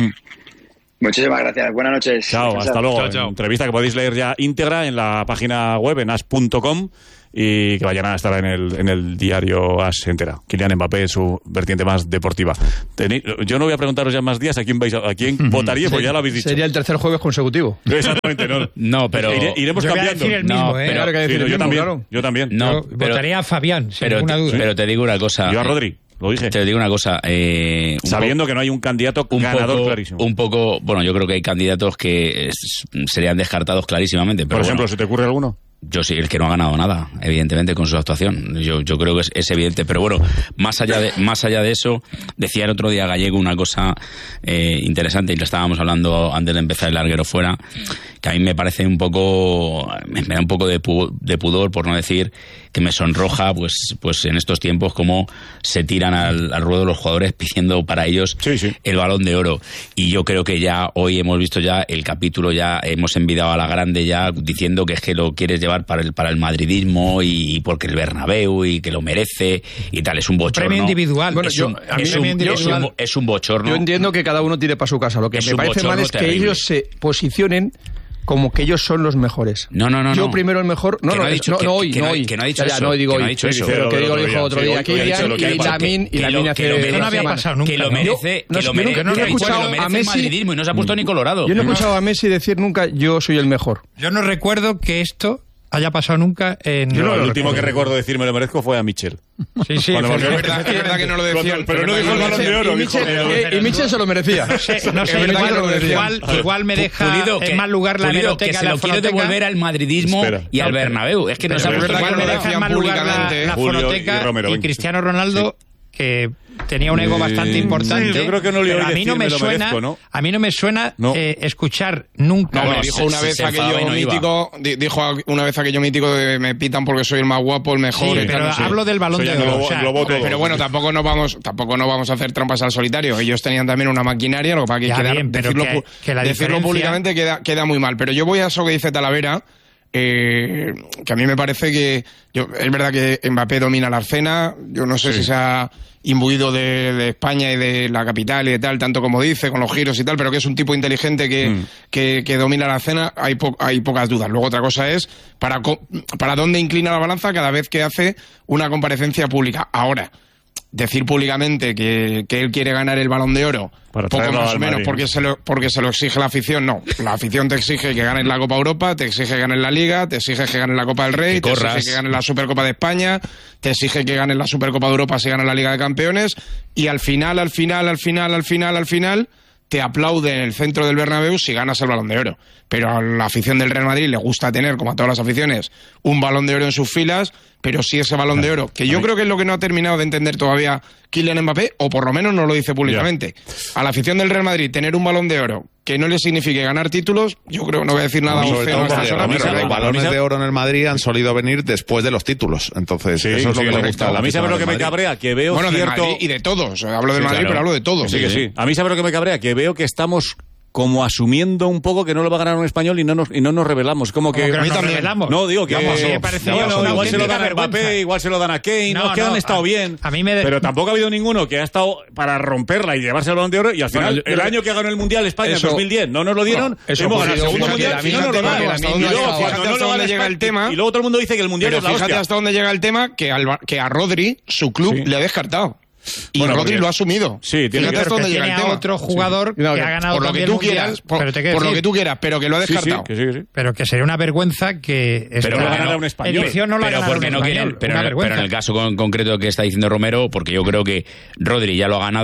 Muchísimas gracias. Buenas noches. Chao, hasta chao, luego. Chao, chao. Entrevista que podéis leer ya íntegra en la página web en as punto com y que vayan a estar en el, en el diario As entera. Kylian Mbappé, su vertiente más deportiva. Tenéis, yo no voy a preguntaros ya más días a quién vais a, a quién votaríais, porque ya lo habéis dicho. Sería el tercer jueves consecutivo. Exactamente, no. No, pero Ire, iremos yo cambiando. Voy a decir el mismo, no, ¿eh? pero, claro que decir sí, el yo mismo, también. Claro. Yo también. No, yo pero, votaría a Fabián, sin pero, ninguna duda. Pero te digo una cosa. Yo a Rodri. Lo dije. Te digo una cosa. Eh, un Sabiendo que no hay un candidato un ganador poco, clarísimo. Un poco, bueno, yo creo que hay candidatos que es, serían descartados clarísimamente. Pero Por ejemplo, bueno, ¿se te ocurre alguno? Yo sí, el que no ha ganado nada, evidentemente, con su actuación. Yo, yo creo que es, es evidente. Pero bueno, más allá de, más allá de eso, decía el otro día Gallego una cosa eh, interesante, y lo estábamos hablando antes de empezar el larguero fuera, que a mí me parece un poco, me, me da un poco de, pu, de pudor, por no decir que me sonroja, pues, pues en estos tiempos cómo se tiran al, al ruedo los jugadores pidiendo para ellos sí, sí. el Balón de Oro. Y yo creo que ya hoy hemos visto ya el capítulo, ya hemos envidiado a la grande ya diciendo que es que lo quieres llevar para el, para el madridismo y, y porque el Bernabéu y que lo merece y tal. Es un bochorno. Premio individual. Bueno, es, yo, un, a mí es, premio un, individual. Es, un, es un bochorno. Yo entiendo que cada uno tire para su casa. Lo que es me parece mal es terrible. Que ellos se posicionen como que ellos son los mejores. No, no, no. Yo no. primero el mejor. No, no, no, dicho, no, que, no hoy, que no no, hoy. Que no ha dicho ya, eso. No, digo que hoy. no ha dicho eso. Pero que digo, lo dijo otro día Kylian y Lamine y Lamine hace. Eso no había pasado nunca. Que lo merece. Que lo merece. No he escuchado a Messi y no se ha puesto ni colorado. Yo no he escuchado a Messi decir nunca yo soy el mejor. Yo no recuerdo que esto haya pasado nunca en... Yo no, el último que recuerdo decir me lo merezco fue a Michel. Sí, sí, es verdad, es verdad que no lo decían. Pero no dijo el Balón de Oro. Y Michel, eh, y Michel se lo merecía. No sé, no sé igual, igual, igual me deja Pulido, en mal lugar la Pulido, hemeroteca. que se lo quiero devolver al madridismo Espera. y al Bernabéu. Es que no sabe igual me deja en mal lugar la, la fonoteca y, y Cristiano Ronaldo... Sí. que tenía un ego bastante importante. Sí, yo creo que no le pero a mí no me suena, merezco, ¿no? a mí no me suena no. eh, escuchar nunca. No, me dijo una vez aquello no mítico, dijo una vez aquello mítico de me pitan porque soy el más guapo, el mejor. Sí, pero tal, hablo sí. del Balón de Oro. O sea, todo, pero bueno, tampoco no vamos, tampoco no vamos a hacer trampas al solitario. Ellos tenían también una maquinaria, lo que pasa que, quedar, bien, decirlo, que, que la decirlo diferencia... públicamente queda, queda muy mal. Pero yo voy a eso que dice Talavera. Eh, que a mí me parece que yo, es verdad que Mbappé domina la escena. Yo no sé sí. si se ha imbuido de, de España y de la capital y de tal, tanto como dice, con los giros y tal, pero que es un tipo inteligente que, mm. que, que domina la escena, hay, po hay pocas dudas. Luego otra cosa es para, para dónde inclina la balanza cada vez que hace una comparecencia pública. Ahora, decir públicamente que, que él quiere ganar el Balón de Oro, para poco más o menos, porque se, lo, porque se lo exige la afición, no. La afición te exige que ganes la Copa Europa, te exige que ganes la Liga, te exige que ganes la Copa del Rey, te exige que ganes la Supercopa de España, te exige que ganes la Supercopa de Europa si ganas la Liga de Campeones, y al final, al final, al final, al final, al final, te aplaude en el centro del Bernabéu si ganas el Balón de Oro. Pero a la afición del Real Madrid le gusta tener, como a todas las aficiones, un Balón de Oro en sus filas, pero sí ese Balón de Oro, que yo creo que es lo que no ha terminado de entender todavía Kylian Mbappé, o por lo menos no lo dice públicamente. A la afición del Real Madrid tener un Balón de Oro que no le signifique ganar títulos, yo creo, no voy a decir nada no, feo a esta persona, pero los balones de oro en el Madrid han solido venir después de los títulos, entonces sí, eso es sí, lo que sí, le gusta. A mí sabe lo que me cabrea, que veo bueno, cierto... de Madrid y de todos, hablo del sí, Madrid, claro. pero hablo de todos. Sí, sí, que sí. A mí sabe lo que me cabrea, que veo que estamos como asumiendo un poco que no lo va a ganar un español y no nos y no nos revelamos, como que, que no nos revelamos. No, digo que Vamos, me parece no, no, igual se lo dan a Mbappé, igual se lo dan a Kane, no, no es que no, han estado a, bien. A mí me de... Pero tampoco ha habido ninguno que ha estado para romperla y llevarse el Balón de Oro y al final bueno, el, el año que ganó el Mundial España en dos mil diez no nos lo dieron, no, eso hemos ganado el segundo mundial y no nos lo dan. Y luego cuando no lo dan llega el tema y luego todo el mundo dice que el Mundial es la hostia. Fíjate hasta dónde llega el tema que que a Rodri su club le ha descartado. Y bueno, Rodri lo ha asumido. Sí, tiene Fíjate hasta dónde llega el tema. Otro jugador sí. no, que ha ganado por lo que tú quieras, por, pero te por lo que tú quieras, pero que lo ha descartado. Sí, sí, que sí, sí. Pero que sería una vergüenza que pero no la ganara un español. No la pero porque no quieren, pero, pero en el caso con, concreto que está diciendo Romero, porque yo creo que Rodri ya lo ha ganado.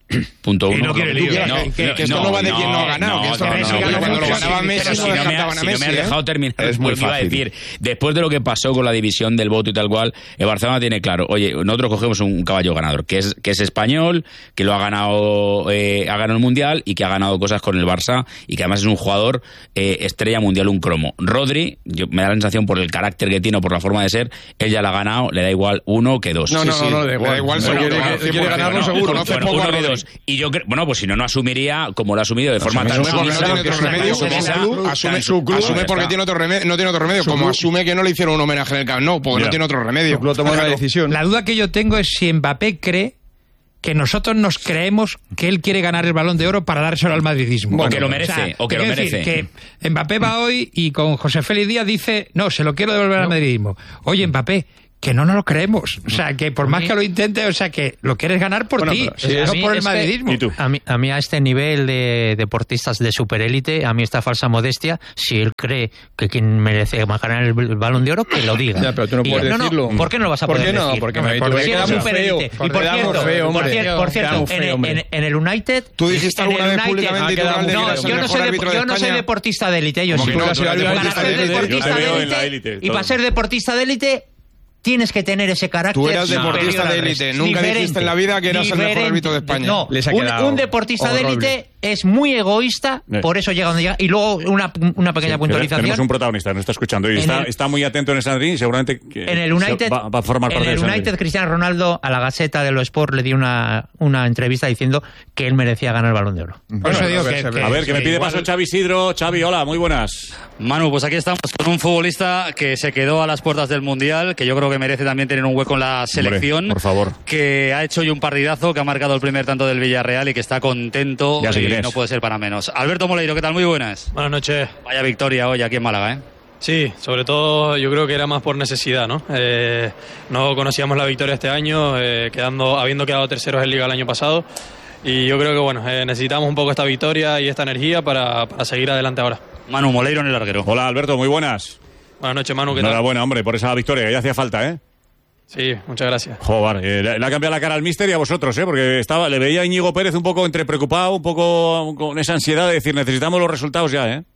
Punto uno. Y no quiere lío. No, que, que, que esto no, no va de quién no ha ganado. No, que esto no, no, no, no, cuando lo ganaba Messi no descartaban a Messi. Si no me has dejado terminar, es muy fácil. Iba a decir, después de lo que pasó con la división del voto y tal cual, el Barcelona tiene claro, oye, nosotros cogemos un caballo ganador, que es que es español, que lo ha ganado eh, ha ganado el Mundial y que ha ganado cosas con el Barça y que además es un jugador eh, estrella mundial, un cromo. Rodri, yo, me da la sensación por el carácter que tiene o por la forma de ser, él ya la ha ganado, le da igual uno que dos. No, sí, no, sí. no, no, le da igual. Bueno, quiere, no, quiere, quiere ganarlo no, seguro, no, no hace bueno, poco uno a de Rodri. dos. Y yo creo, bueno, pues si no, no asumiría como lo ha asumido de forma tan sumisa. No tiene otro remedio. Asume su club. Asume porque tiene otro remedio, no tiene otro remedio. Como asume que no le hicieron un homenaje en el Camp Nou, porque no tiene otro remedio. La decisión. La duda que yo tengo es si Mbappé cree que nosotros nos creemos que él quiere ganar el Balón de Oro para dárselo al madridismo. O que lo merece, o, sea, o que lo merece. Decir, que Mbappé va hoy y con José Félix Díaz dice, no, se lo quiero devolver no. al madridismo. Oye, Mbappé, que no nos lo creemos. O sea, que por más que lo intente, o sea, que lo quieres ganar por bueno, ti, sí, no por el madridismo. ¿Y tú? A mí, a mí a este nivel de deportistas de superélite, a mí esta falsa modestia, si él cree que quien merece ganar el Balón de Oro, que lo diga. Ya, pero tú no puedes y, decirlo. No, no, ¿por qué no lo vas a poder decir? ¿Por qué no? Decir? Porque, porque, porque si queda muy feo. Y por cierto, feo, por cierto, por cierto feo, en, en, en el United... ¿Tú dijiste alguna vez públicamente ah, que no, yo no soy, de, yo no soy deportista de élite, yo sí. Para ser deportista de élite y para ser deportista de élite tienes que tener ese carácter. Tú eras deportista de élite, nunca dijiste en la vida que eras el mejor árbitro de España. No, un, un deportista de élite es muy egoísta, eh. por eso llega donde llega. Y luego una, una pequeña sí, puntualización. Tenemos un protagonista, nos está escuchando y está, el, está muy atento en ese ring y seguramente que en el United, va, va a formar parte en el United, de Cristiano Ronaldo a la Gaceta de los Sport le dio una, una entrevista diciendo que él merecía ganar el Balón de Oro. Bueno, eso digo que, que, a ver, que me pide igual... paso Xavi Isidro. Xavi, hola, muy buenas. Manu, pues aquí estamos con un futbolista que se quedó a las puertas del Mundial, que yo creo que merece también tener un hueco en la selección. Hombre, por favor. Que ha hecho hoy un partidazo, que ha marcado el primer tanto del Villarreal y que está contento. Ya sé y quién es. No puede ser para menos. Alberto Moleiro, ¿qué tal? Muy buenas. Buenas noches. Vaya victoria hoy aquí en Málaga, ¿eh? Sí, sobre todo yo creo que era más por necesidad, ¿no? Eh, no conocíamos la victoria este año, eh, quedando, habiendo quedado terceros en Liga el año pasado. Y yo creo que, bueno, eh, necesitamos un poco esta victoria y esta energía para, para seguir adelante ahora. Manu Moleiro en el larguero. Hola, Alberto, muy buenas. Buenas noches, Manu, ¿qué tal? Enhorabuena, hombre, por esa victoria, que ya hacía falta, ¿eh? Sí, muchas gracias. Joder, eh, le, le ha cambiado la cara al míster y a vosotros, ¿eh? Porque estaba, le veía a Íñigo Pérez un poco entre preocupado, un poco con esa ansiedad de decir, necesitamos los resultados ya, ¿eh?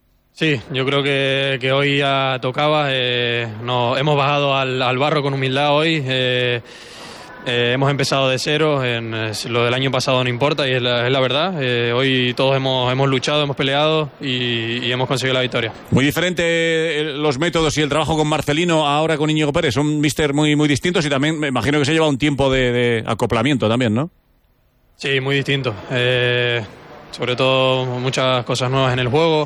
Sí, yo creo que, que hoy ya tocaba. Eh, no, hemos bajado al, al barro con humildad hoy. Eh, eh, hemos empezado de cero. En, eh, lo del año pasado no importa y es la, es la verdad. Eh, hoy todos hemos, hemos luchado, hemos peleado y, y hemos conseguido la victoria. Muy diferente los métodos y el trabajo con Marcelino ahora con Íñigo Pérez. Son míster muy, muy distintos y también me imagino que se lleva un tiempo de, de acoplamiento también, ¿no? Sí, muy distinto. Eh, sobre todo muchas cosas nuevas en el juego,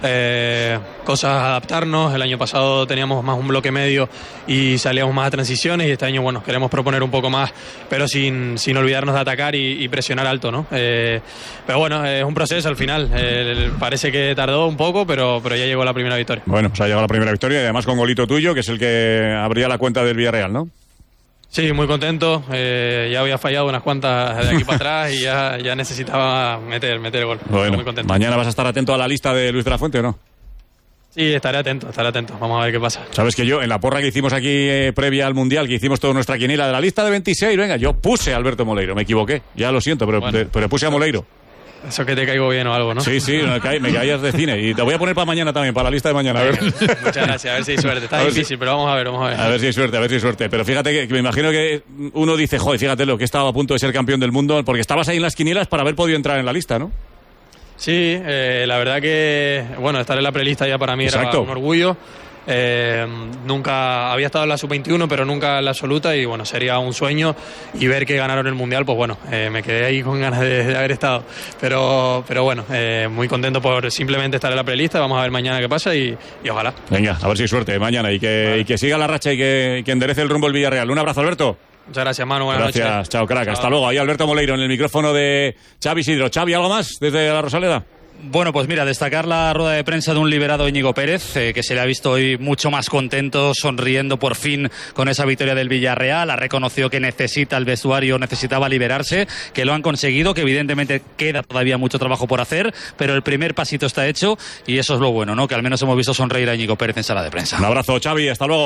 eh, cosas a adaptarnos. El año pasado teníamos más un bloque medio y salíamos más a transiciones y este año, bueno, queremos proponer un poco más, pero sin, sin olvidarnos de atacar y, y presionar alto, ¿no? Eh, pero bueno, es un proceso al final. Eh, parece que tardó un poco, pero, pero ya llegó la primera victoria. Bueno, pues ha llegado la primera victoria y además con golito tuyo, que es el que abría la cuenta del Villarreal, ¿no? Sí, muy contento. Eh, ya había fallado unas cuantas de aquí para atrás y ya, ya necesitaba meter, meter el gol. Bueno, muy contento. ¿Mañana vas a estar atento a la lista de Luis de la Fuente o no? Sí, estaré atento, estaré atento. Vamos a ver qué pasa. Sabes que yo, en la porra que hicimos aquí eh, previa al Mundial, que hicimos toda nuestra quiniela de la lista de veintiséis, venga, yo puse a Alberto Moleiro, me equivoqué. Ya lo siento, pero, bueno, de, pero puse a Moleiro. Eso que te caigo bien o algo, ¿no? Sí, sí, me, ca me caías de cine. Y te voy a poner para mañana también, para la lista de mañana. A ver. Muchas gracias, a ver si hay suerte. Está difícil, si... pero vamos a ver, vamos a ver. A ver si hay suerte, a ver si hay suerte. Pero fíjate que, que me imagino que uno dice, joder, fíjate lo que estaba a punto de ser campeón del mundo, porque estabas ahí en las quinielas para haber podido entrar en la lista, ¿no? Sí, eh, la verdad que, bueno, estar en la prelista ya para mí Exacto. era un orgullo. Eh, nunca había estado en la sub veintiuno, pero nunca en la absoluta, y bueno, sería un sueño. Y ver que ganaron el mundial, pues bueno, eh, me quedé ahí con ganas de, de haber estado. Pero, pero bueno, eh, muy contento por simplemente estar en la prelista. Vamos a ver mañana qué pasa y, y ojalá. Venga, a ver si hay suerte mañana y que, vale. y que siga la racha y que, que enderece el rumbo el Villarreal. Un abrazo, Alberto. Muchas gracias, Manu. Buenas gracias, noches. Gracias, chao, crack. Chao. Hasta luego. Ahí Alberto Moleiro en el micrófono de Xavi Isidro. Xavi, ¿algo más desde la Rosaleda? Bueno, pues mira, destacar la rueda de prensa de un liberado Íñigo Pérez, eh, que se le ha visto hoy mucho más contento, sonriendo por fin con esa victoria del Villarreal. Ha reconocido que necesita el vestuario, necesitaba liberarse, que lo han conseguido, que evidentemente queda todavía mucho trabajo por hacer, pero el primer pasito está hecho y eso es lo bueno, ¿no? Que al menos hemos visto sonreír a Íñigo Pérez en sala de prensa. Un abrazo, Xavi, hasta luego.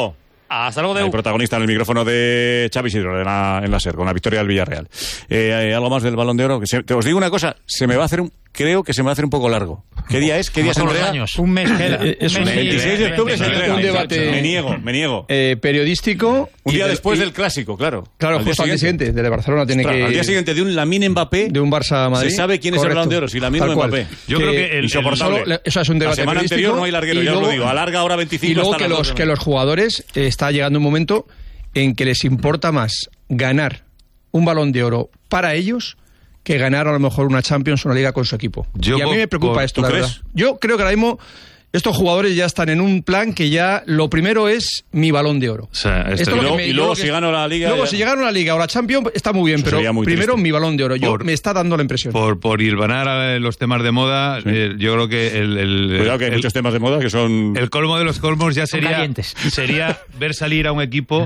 Hasta luego, de el protagonista en el micrófono de Xavi Isidro en la, en la SER, con la victoria del Villarreal. Eh, ¿Algo más del Balón de Oro? Que se, te os digo una cosa, se me va a hacer un, creo que se me va a hacer un poco largo. ¿Qué día es? ¿Qué día se entrega? Años. Un mes queda. Es un veintiséis de octubre se entrega. Un debate me niego, me niego. Eh, periodístico. Un día del, después y, del clásico, claro. Claro, al justo al día siguiente. De Barcelona tiene Ostras, que. Al día siguiente de un Lamine Mbappé. De un Barça Madrid. Se sabe quién es Correcto. el Balón de Oro, si Lamine o Mbappé. Yo que, creo que el, insoportable. El, eso es un debate la semana anterior no hay larguero, ya os lo digo. Alarga ahora veinticinco. Y luego hasta que las los, dos, que los jugadores eh, está llegando un momento en que les importa más ganar un Balón de Oro para ellos que ganar a lo mejor una Champions o una Liga con su equipo. Yo y a mí me preocupa por, esto, la verdad. Yo creo que ahora mismo estos jugadores ya están en un plan que ya lo primero es mi Balón de Oro. O sea, esto esto y luego, me, y luego si gano la Liga... Luego ya... si gano la Liga o la Champions está muy bien, Eso pero muy primero triste. mi Balón de Oro. Yo por, me está dando la impresión. Por, por hilvanar a los temas de moda, sí. eh, yo creo que el... el Cuidado que hay el, muchos temas de moda que son... El colmo de los colmos ya sería, sería ver salir a un equipo...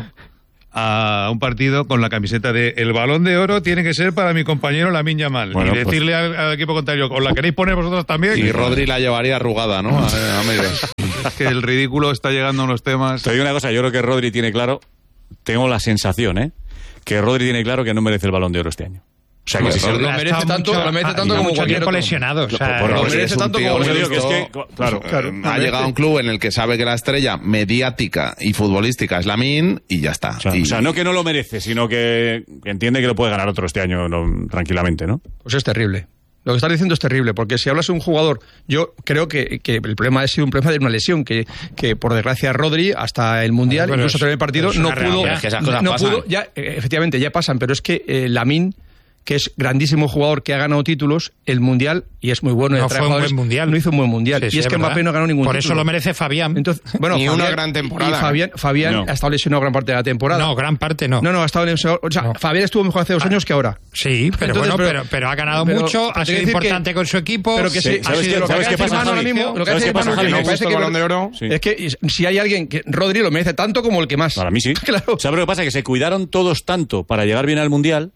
a un partido con la camiseta de el Balón de Oro tiene que ser para mi compañero Lamine Yamal. Bueno, y decirle pues... al, al equipo contrario, ¿os la queréis poner vosotros también? Y Rodri la llevaría arrugada, ¿no? A, a medias. Es que el ridículo está llegando a unos temas... Te digo una cosa, yo creo que Rodri tiene claro, tengo la sensación, ¿eh? Que Rodri tiene claro que no merece el Balón de Oro este año. O sea, que si lo, se... lo merece tanto, lo merece tanto como cualquier otro. Lesionado, o sea, por, por, lo pues merece tanto como cualquier otro. Es que, claro, claro, ha llegado a un club en el que sabe que la estrella mediática y futbolística es Lamine y ya está. O sea, y... o sea, no que no lo merece, sino que entiende que lo puede ganar otro este año no, tranquilamente, ¿no? Pues es terrible. Lo que estás diciendo es terrible, porque si hablas de un jugador, yo creo que, que el problema ha sido un problema de una lesión, que, que por desgracia Rodri, hasta el Mundial, pero incluso hasta el partido, no pudo, es que esas cosas no pasan. pudo, ya, efectivamente, ya pasan, pero es que eh, Lamine, que es grandísimo jugador, que ha ganado títulos, el Mundial, y es muy bueno. No fue un buen Mundial. No hizo un buen Mundial. Sí, y sí, es que verdad. Mbappé no ganó ningún Por título. eso lo merece Fabián. Entonces, bueno, Ni Fabián, una gran temporada. Y Fabián, Fabián no. ha estado lesionado gran parte de la temporada. No, gran parte no. No, no, ha estado lesionado. O sea, no. Fabián estuvo mejor hace dos años que ahora. Sí, pero Entonces, bueno, pero, pero, pero ha ganado pero, mucho, pero ha sido importante que, con su equipo. Pero que sí, ¿sabes ha qué, sido lo que ¿sabes qué pasa, ahora Javi? mismo, lo que ¿Sabes hace qué pasa, Manu, Javi? que me No, parece el que Balón de Oro. Sí. Es que si hay alguien que Rodri lo merece tanto como el que más. Para mí sí. Claro. ¿Sabes lo que pasa? Que se cuidaron todos tanto para llegar bien al Mundial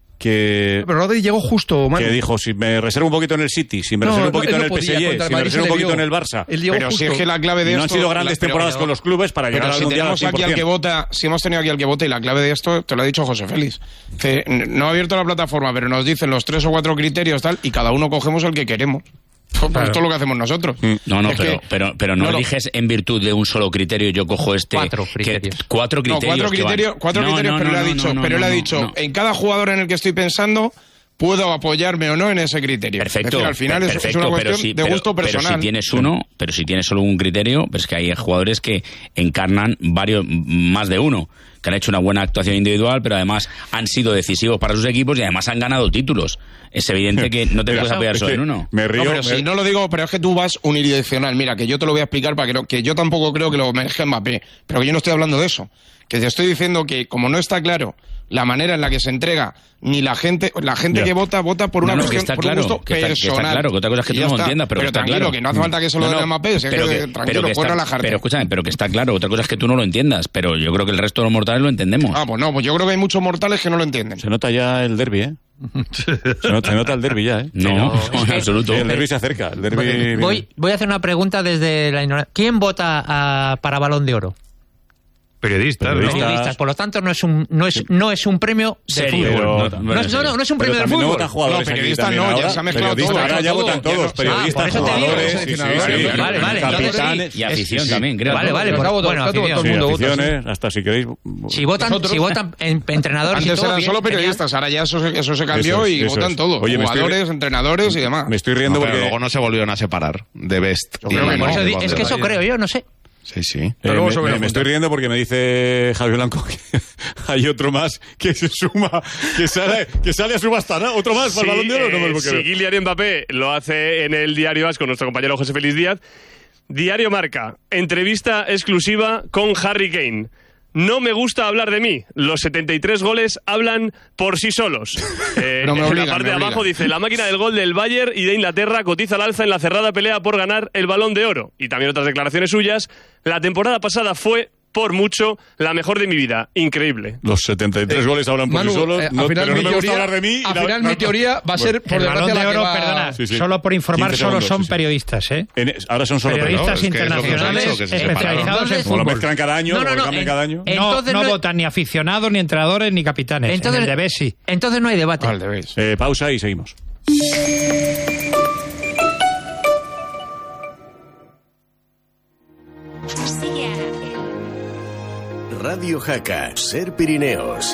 que... Pero Rodri llegó justo, Manu. Que dijo, si me reservo un poquito en el City, si me No, reservo un no, poquito él en no el podía, P S G, contra el si me Madrid reservo se un le poquito vio. en el Barça. Él llegó Pero justo. si es que la clave de Y no han esto... sido grandes la, pero, temporadas pero, con los clubes para llegar pero al si Mundial al tenemos aquí cien por al que cien. vota, si hemos tenido aquí al que vota y la clave de esto, te lo ha dicho José Félix. Que no ha abierto la plataforma, pero nos dicen los tres o cuatro criterios tal y cada uno cogemos el que queremos. Claro. Esto es lo que hacemos nosotros. No, no, es pero, que, pero, pero no, no eliges en virtud de un solo criterio. Yo cojo este. Cuatro criterios. Que, cuatro criterios. No, cuatro, criterios, cuatro no, criterios, no, pero no, él ha no, dicho, no, pero él no, ha no, dicho no. en cada jugador en el que estoy pensando, puedo apoyarme o no en ese criterio. Perfecto. Es decir, al final perfecto, es una cuestión pero si, de pero, gusto personal. Pero si tienes uno, pero si tienes solo un criterio, pues que hay jugadores que encarnan varios, más de uno, que han hecho una buena actuación individual, pero además han sido decisivos para sus equipos y además han ganado títulos. Es evidente que no te Mira, puedes apoyar es solo que en uno. Me río. No, pero me... si no lo digo, pero es que tú vas unidireccional. Mira, que yo te lo voy a explicar para que, no, que yo tampoco creo que lo merezca Mbappé, pero que yo no estoy hablando de eso. Que te estoy diciendo que como no está claro la manera en la que se entrega, ni la gente, la gente Ya. que vota, vota por una No, no, que cuestión, está por claro, un gusto que está- que está personal. claro, que otra cosa es que Y tú ya no lo está. entiendas, pero que está tranquilo, claro. que no hace falta que se lo No, den no, a Mbappé, si es pero que, que- tranquilo, pero que puedes está- relajarte. Pero escúchame, pero que está claro, otra cosa es que tú no lo entiendas, pero yo creo que el resto de los mortales lo entendemos. Ah, pues no, pues yo creo que hay muchos mortales que no lo entienden. Se nota ya el derbi, ¿eh? Se nota, se nota el derbi ya, ¿eh? No, no, en absoluto. Sí, el derbi se acerca. El derbi... Voy, voy a hacer una pregunta desde la ignorancia. ¿Quién vota a, para Balón de Oro? Periodistas, Periodistas. ¿no? Periodistas. Por lo tanto, no es un, no es, no es un premio de Serio, fútbol. pero- No, es- no, no, no es un Pero premio de también no fútbol. votan jugadores No, aquí periodistas también no, ya ahora. se ha mezclado Periodistas, todo, ahora ya todo, votan ya no- todos. Ah, Periodistas, por eso te digo. jugadores, sí, sí, sí, Vale, vale, vale, capitanes. Y afición Sí, sí. también, creo. Vale, vale, Está pues, votado, bueno, está todo- afición. todo el mundo vota, aficiones, hasta si queréis... Si votan, Nosotros- si votan en, entrenadores y Antes todo, eran bien, solo genial. periodistas, ahora ya eso se, eso se cambió Eso es, y eso votan es. todos. Oye, me estoy- Jugadores, entrenadores y demás. Me estoy riendo No, pero porque... luego no se volvieron a separar de Best. Yo creo que y- no. Por eso y di- Balón es de que Oro. eso creo yo, no sé. Sí, sí. Eh, Pero luego me, sobre me- la me estoy riendo porque me dice Javier Blanco que hay otro más que se suma, que sale, que sale a subastar, ¿no? ¿Otro más para el Balón de Oro? No me lo eh, puedo si creer. Kylian Mbappé lo hace en el Diario As con nuestro compañero José Félix Díaz. Diario Marca, entrevista exclusiva con Harry Kane. No me gusta hablar de mí. Los setenta y tres goles hablan por sí solos. Eh, No me en obligan, la parte me de abajo obligan. dice, la máquina del gol del Bayern y de Inglaterra cotiza al alza en la cerrada pelea por ganar el Balón de Oro. Y también otras declaraciones suyas. La temporada pasada fue por mucho, la mejor de mi vida. Increíble. Los setenta y tres eh, goles hablan por Manu, sí solos. Eh, no, final pero no me teoría, gusta hablar de mí. Al la, final no, mi teoría va a bueno, ser por el balón de oro, va... perdona, sí, sí. solo por informar, solo segundos, son sí, sí. periodistas, ¿eh? En, ahora son solo periodistas no, internacionales es que es especializados en fútbol. Como lo mezclan cada año, no, no, lo no, cambian en, cada año. No, no, no votan ni aficionados, ni entrenadores, ni capitanes. Entonces, en el de Bessi. Entonces no hay debate. Ah, el de Bessi. Eh, pausa y seguimos. Radio Jaca, Ser Pirineos.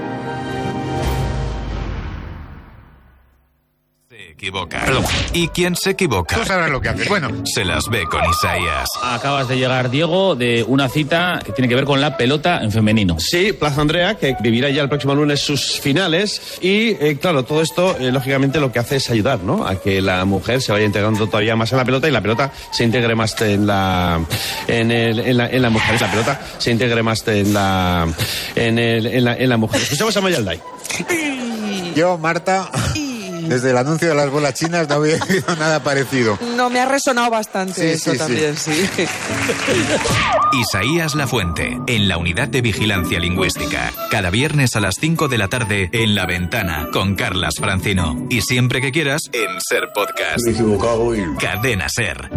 Equivoca. Perdón. ¿Y quién se equivoca? Tú sabrás lo que haces. Bueno. Se las ve con Isaías. Acabas de llegar, Diego, de una cita que tiene que ver con la pelota en femenino. Sí, Plaza Andrea, que vivirá ya el próximo lunes sus finales. Y, eh, claro, todo esto, eh, lógicamente, lo que hace es ayudar, ¿no? A que la mujer se vaya integrando todavía más en la pelota y la pelota se integre más en la... En, el, en, la, en la mujer. La pelota se integre más en la... En, el, en, la, en la mujer. Escuchamos a Mayalday. Yo, Marta... Desde el anuncio de las bolas chinas no había oído nada parecido. No, me ha resonado bastante sí, eso sí, también, sí. sí. Isaías Lafuente, en la Unidad de Vigilancia Lingüística. Cada viernes a las cinco de la tarde en La Ventana, con Carlas Francino. Y siempre que quieras, en Ser Podcast. Me he equivocado y... Cadena Ser.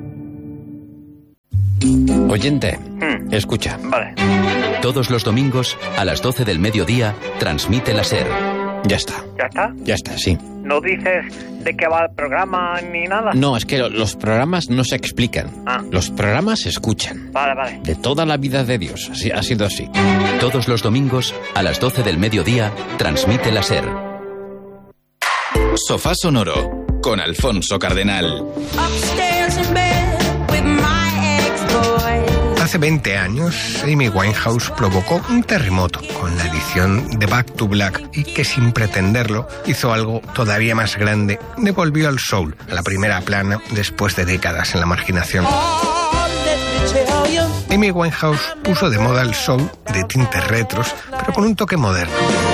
Oyente, mm. escucha. Vale. Todos los domingos, a las doce del mediodía, transmite la Ser. Ya está. ¿Ya está? Ya está, sí. ¿No dices de qué va el programa ni nada? No, es que los programas no se explican. Ah. Los programas se escuchan. Vale, vale. De toda la vida de Dios. Así, ha sido así. Todos los domingos, a las doce del mediodía, transmite la Ser. Sofá Sonoro, con Alfonso Cardenal. Hace veinte años, Amy Winehouse provocó un terremoto con la edición de Back to Black y que sin pretenderlo hizo algo todavía más grande. Devolvió al soul a la primera plana después de décadas en la marginación. Amy Winehouse puso de moda el soul de tintes retros, pero con un toque moderno.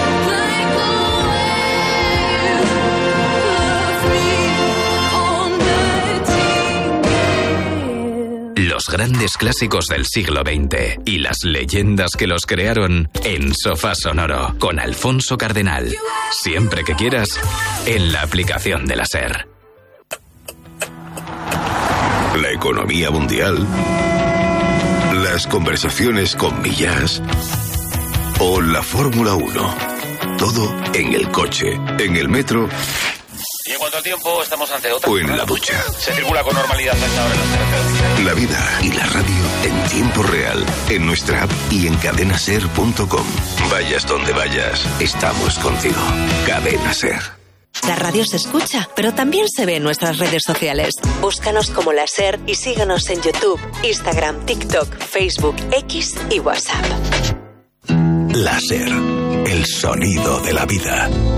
Los grandes clásicos del siglo veinte y las leyendas que los crearon en Sofá Sonoro con Alfonso Cardenal. Siempre que quieras, en la aplicación de la Ser. La economía mundial, las conversaciones con Millás o la Fórmula uno. Todo en el coche, en el metro. Y en cuanto al tiempo, estamos ante otra. O en la ducha. Se circula con normalidad hasta ahora en las carreteras. La vida y la radio en tiempo real, en nuestra app y en cadena ser punto com. Vayas donde vayas, estamos contigo. Cadena Ser. La radio se escucha, pero también se ve en nuestras redes sociales. Búscanos como La Ser y síguenos en YouTube, Instagram, TikTok, Facebook, X y WhatsApp. La Ser, el sonido de la vida.